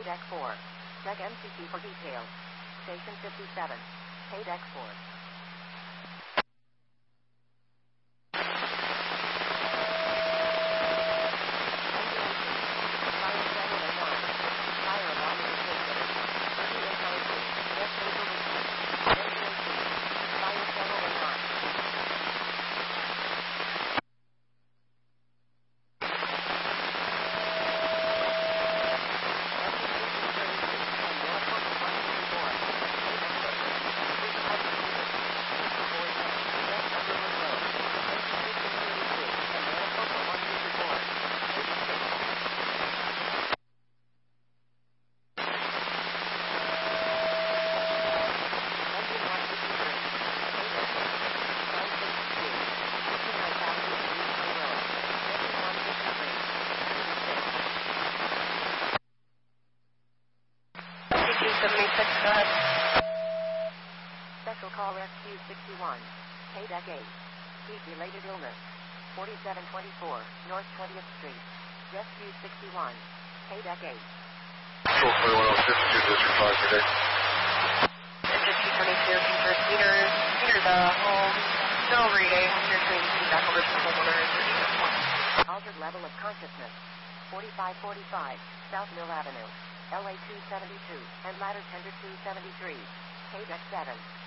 deck 4. Check MCT for details. Station 57. Pay deck 4. Special call Rescue 61. Pay deck 8. Heat-related illness. 4724 North 20th Street. Rescue 61. Pay deck 8. Control 4106, District 5 today. District 22, confirmed meters, home, no reading, you're trying to feedback over to the homeowner and your Altered level of consciousness. 4545 South Mill Avenue. LA 272 and ladder tender 273. Pay deck 7.